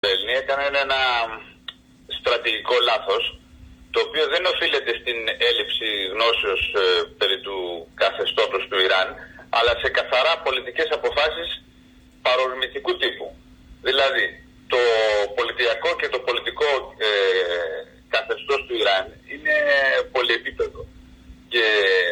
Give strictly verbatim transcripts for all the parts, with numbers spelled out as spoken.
Έκανε ένα στρατηγικό λάθος, το οποίο δεν οφείλεται στην έλλειψη γνώσεως ε, περί του καθεστώτος του Ιράν, αλλά σε καθαρά πολιτικές αποφάσεις παρορμητικού τύπου. Δηλαδή, το πολιτιακό και το πολιτικό ε, καθεστώς του Ιράν είναι πολυεπίπεδο. Και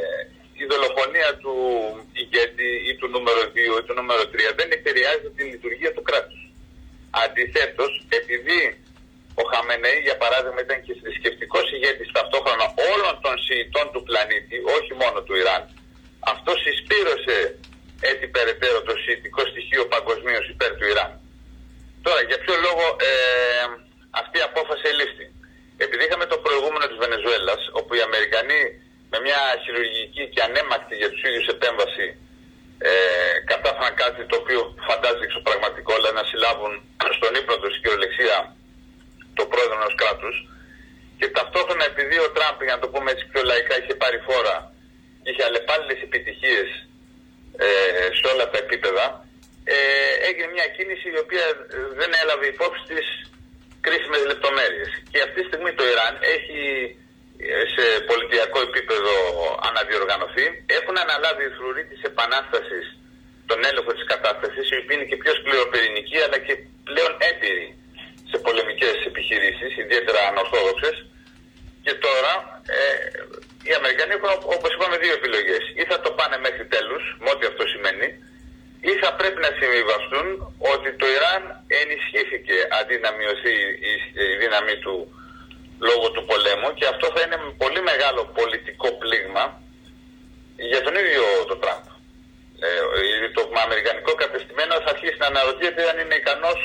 η δολοφονία του ηγέτη ή του νούμερο δύο ή του νούμερο τρία δεν επηρεάζει την λειτουργία του κράτους. Αντιθέτως, επειδή ο Χαμενεή, για παράδειγμα, ήταν και θρησκευτικός ηγέτης ταυτόχρονα όλων των Σιητών του πλανήτη, όχι μόνο του Ιράν, αυτό συσπήρωσε έτσι περαιτέρω το σιητικό στοιχείο παγκοσμίως υπέρ του Ιράν. Τώρα, για ποιο λόγο ε, αυτή η απόφαση ελήφθη? Επειδή είχαμε το προηγούμενο της Βενεζουέλας, όπου οι Αμερικανοί με μια χειρουργική και ανέμακτη για τους ίδιους επέμβαση ε, κατάφεραν κάτι το οποίο φαντάζει εξωπραγματικό, αλλά να συλλάβουν στον ύπνο τους κυριολεξία το πρόεδρο ενός κράτους, και ταυτόχρονα επειδή ο Τραμπ, για να το πούμε έτσι πιο λαϊκά, είχε πάρει φόρα, είχε αλλεπάλληλες επιτυχίες ε, σε όλα τα επίπεδα, ε, έγινε μια κίνηση η οποία δεν έλαβε υπόψη της κρίσιμες λεπτομέρειες. Και αυτή τη στιγμή το Ιράν έχει σε πολιτιακό επίπεδο αναδιοργανωθεί. Έχουν αναλάβει οι φρουροί της επανάστασης τον έλεγχο της κατάστασης, οι οποίοι είναι και πιο σκληροπυρηνικοί αλλά και πλέον έμπειροι σε πολεμικές επιχειρήσεις, ιδιαίτερα ανορθόδοξες. Και τώρα ε, οι Αμερικανοί έχουν, όπως είπαμε, δύο επιλογές. Ή θα το πάνε μέχρι τέλους, με ό,τι αυτό σημαίνει, ή θα πρέπει να συμβιβαστούν ότι το Ιράν ενισχύθηκε αντί να μειωθεί η, η δύναμή του λόγω του πολέμου, και αυτό θα είναι πολύ μεγάλο πολιτικό πλήγμα για τον ίδιο τον Τραμπ. Ε, το αμερικανικό κατεστημένο θα αρχίσει να αναρωτιέται αν είναι ικανός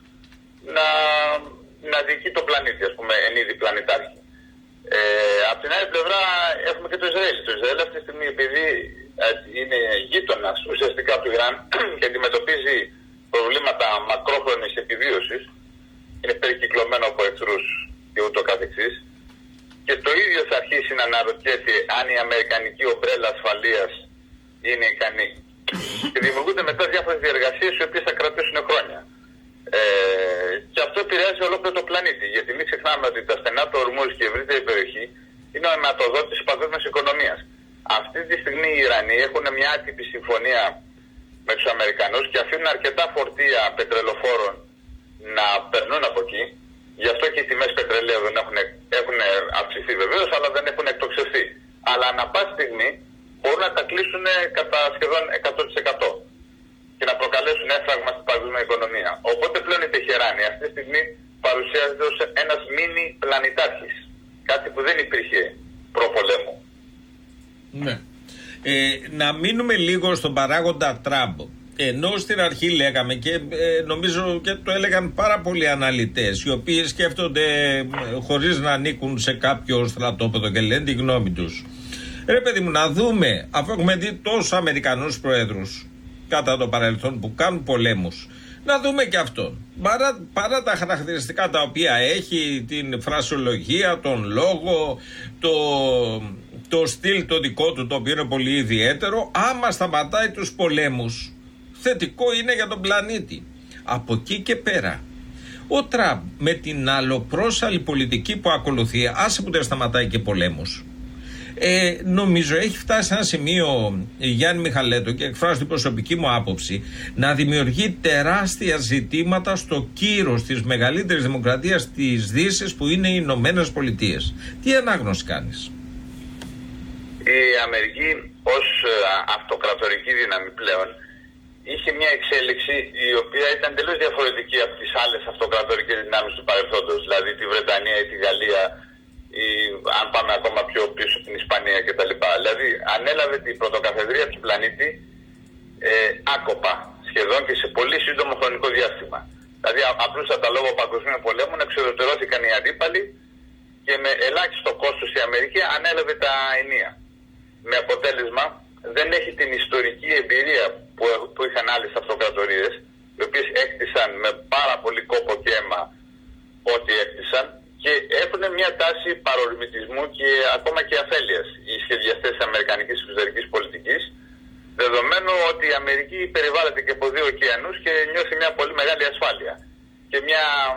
να, να διοικεί το πλανήτη, ας πούμε, εν είδη πλανητάρχη. Ε, από την άλλη πλευρά έχουμε και το Ισραήλ. Το Ισραήλ αυτή τη στιγμή, επειδή είναι γείτονας ουσιαστικά του Ιράν και αντιμετωπίζει προβλήματα μακρόχρονης επιβίωσης, είναι περικυκλωμένο από εχθρούς και ούτω καθεξής, και το ίδιο θα αρχίσει να αναρωτιέται αν η αμερικανική ομπρέλα ασφαλείας είναι ικανή. Και δημιουργούνται μετά διάφορες διεργασίες οι οποίες θα κρατήσουν χρόνια. Ε, και αυτό επηρεάζει ολόκληρο το πλανήτη, γιατί μην ξεχνάμε ότι τα στενά του Ορμούζ και η ευρύτερη περιοχή είναι ο αιματοδότης της παγκόσμιας οικονομίας. Αυτή τη στιγμή οι Ιρανοί έχουν μια άτυπη συμφωνία με τους Αμερικανούς και αφήνουν αρκετά φορτία πετρελοφόρων να περνούν από εκεί. Γι' αυτό και οι τιμές πετρελαίου δεν έχουν, έχουν αυξηθεί βεβαίως, αλλά δεν έχουν εκτοξευθεί. Αλλά ανά πάση στιγμή μπορούν να τα κλείσουν κατά σχεδόν εκατό τοις εκατό και να προκαλέσουν έφραγμα στην παγκόσμια οικονομία. Οπότε πλέον η Τεχεράνη αυτή τη στιγμή παρουσιάζεται ως ένας μίνι πλανητάρχης. Κάτι που δεν υπήρχε προπολέμου. Ναι. Ε, να μείνουμε λίγο στον παράγοντα Τραμπ. Ενώ στην αρχή λέγαμε και ε, νομίζω και το έλεγαν πάρα πολλοί αναλυτές, οι οποίοι σκέφτονται ε, χωρίς να ανήκουν σε κάποιο στρατόπεδο και λένε τη γνώμη τους. Ρε παιδί μου, να δούμε, αφού έχουμε δει τόσους Αμερικανούς προέδρους κατά το παρελθόν που κάνουν πολέμους, να δούμε και αυτόν. Παρά, παρά τα χαρακτηριστικά τα οποία έχει, την φρασιολογία, τον λόγο, το, το στυλ το δικό του, το οποίο είναι πολύ ιδιαίτερο, άμα σταματάει τους πολέμους, θετικό είναι για τον πλανήτη. Από εκεί και πέρα, ο Τραμπ με την αλλοπρόσαλη πολιτική που ακολουθεί, άσε που δεν σταματάει και πολέμους, ε, νομίζω έχει φτάσει σε ένα σημείο, Γιάννη Μιχαλέτο, και εκφράζω την προσωπική μου άποψη, να δημιουργεί τεράστια ζητήματα στο κύρος της μεγαλύτερης δημοκρατίας της Δύσης, που είναι οι Ηνωμένες Πολιτείες. Τι ανάγνωση κάνεις? Η Αμερική ως αυτοκρατορική δύναμη πλέον είχε μια εξέλιξη η οποία ήταν τελείως διαφορετική από τις άλλες αυτοκρατορικές δυνάμεις του παρελθόντος, δηλαδή τη Βρετανία ή τη Γαλλία, ή αν πάμε ακόμα πιο πίσω την Ισπανία κτλ. Δηλαδή ανέλαβε την πρωτοκαθεδρία του πλανήτη ε, άκοπα σχεδόν και σε πολύ σύντομο χρονικό διάστημα. Δηλαδή απλούστατα λόγω παγκοσμίων πολέμων εξοδετερώθηκαν οι αντίπαλοι και με ελάχιστο κόστος η Αμερική ανέλαβε τα ενία. Με αποτέλεσμα δεν έχει την ιστορική εμπειρία που, που είχαν άλλες αυτοκρατορίες, οι οποίες έκτισαν με πάρα πολύ κόπο και αίμα ό,τι έκτισαν, και έχουν μια τάση παρορμητισμού και ακόμα και αφέλειας οι σχεδιαστές της αμερικανικής εξωτερικής πολιτικής, δεδομένου ότι η Αμερική περιβάλλεται και από δύο ωκεανούς και νιώθει μια πολύ μεγάλη ασφάλεια και μια